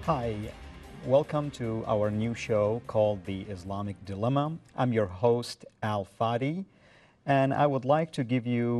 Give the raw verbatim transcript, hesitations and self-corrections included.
Hi, welcome to our new show called The Islamic Dilemma. I'm your host, Al Fadi, and I would like to give you